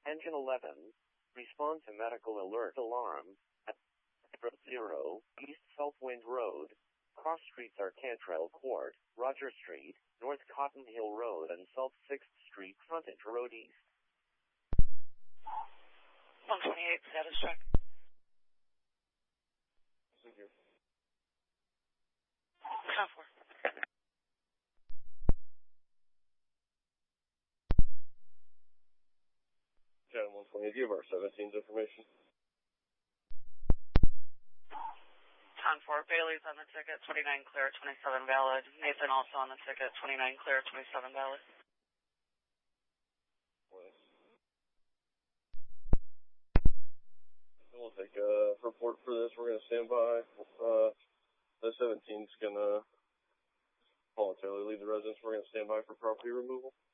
Engine 11, respond to medical alert alarm at 0 East Southwind Road. Cross streets are Cantrell Court, Roger Street, North Cotton Hill Road and South 6th Street, frontage Road East. 128, status check. Thank you. 10-4. Channel 128, do you have our 17's information? 10-4, Bailey's on the ticket, 29 clear, 27 valid. Nathan also on the ticket, 29 clear, 27 valid. Nice. We'll take a report for this. We're going to stand by. The 17's going to voluntarily leave the residence. We're going to stand by for property removal.